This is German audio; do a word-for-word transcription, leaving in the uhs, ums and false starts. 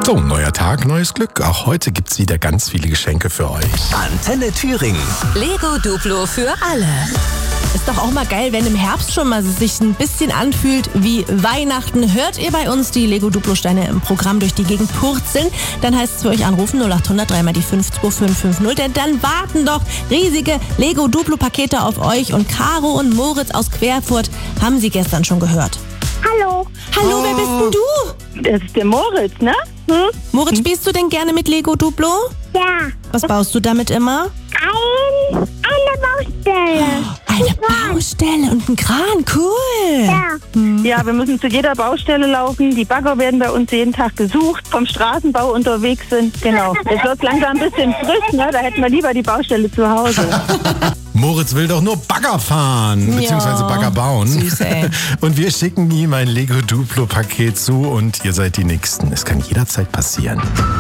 So, neuer Tag, neues Glück. Auch heute gibt's wieder ganz viele Geschenke für euch. Antenne Thüringen. Lego Duplo für alle. Ist doch auch mal geil, wenn im Herbst schon mal sich ein bisschen anfühlt wie Weihnachten. Hört ihr bei uns die Lego-Duplo-Steine im Programm durch die Gegend purzeln, dann heißt es für euch anrufen null acht hundert drei mal die fünf zwei fünf fünf null, denn dann warten doch riesige Lego-Duplo-Pakete auf euch und Caro und Moritz aus Querfurt haben sie gestern schon gehört. Hallo. Hallo, oh. Wer bist denn du? Das ist der Moritz, ne? Hm? Moritz, spielst du denn gerne mit Lego-Duplo? Ja. Was baust du damit immer? Ein, eine Baustelle. Eine Baustelle und ein Kran, cool. Ja. Hm. Ja, wir müssen zu jeder Baustelle laufen. Die Bagger werden bei uns jeden Tag gesucht, vom Straßenbau unterwegs sind. Genau. Es wird langsam ein bisschen frisch, ne? Da hätten wir lieber die Baustelle zu Hause. Moritz will doch nur Bagger fahren, beziehungsweise Ja, Bagger bauen. süß, ey. Und wir schicken ihm ein Lego-Duplo-Paket zu und ihr seid die Nächsten. Es kann jederzeit passieren.